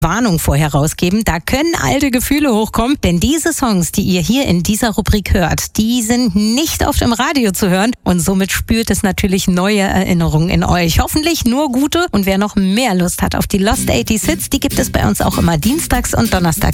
Warnung vorher rausgeben, da können alte Gefühle hochkommen, denn diese Songs, die ihr hier in dieser Rubrik hört, die sind nicht oft im Radio zu hören und somit spürt es natürlich neue Erinnerungen in euch. Hoffentlich nur gute, und wer noch mehr Lust hat auf die Lost 80s Hits, die gibt es bei uns auch immer dienstags und donnerstags